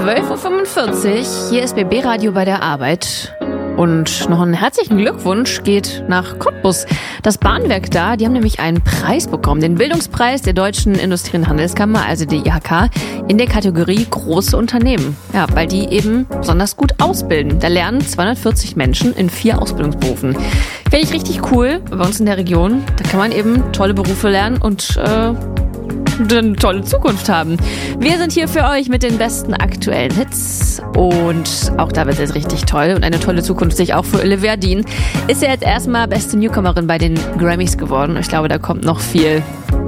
12.45 Uhr, hier ist BB Radio bei der Arbeit. Und noch einen herzlichen Glückwunsch geht nach Cottbus. Das Bahnwerk da, die haben nämlich einen Preis bekommen, den Bildungspreis der Deutschen Industrie- und Handelskammer, also die IHK, in der Kategorie große Unternehmen. Ja, weil die eben besonders gut ausbilden. Da lernen 240 Menschen in 4 Ausbildungsberufen. Finde ich richtig cool bei uns in der Region. Da kann man eben tolle Berufe lernen und eine tolle Zukunft haben. Wir sind hier für euch mit den besten aktuellen Hits und auch da wird es richtig toll und eine tolle Zukunft sich auch für Olivia Dean. Ist ja jetzt erstmal beste Newcomerin bei den Grammys geworden. Ich glaube, da kommt noch viel.